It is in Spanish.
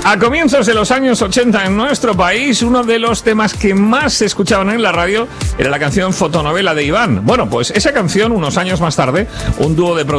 A comienzos de los años 80 en nuestro país, uno de los temas que más se escuchaban en la radio era la canción Fotonovela de Iván. Bueno, pues esa canción, unos años más tarde, un dúo de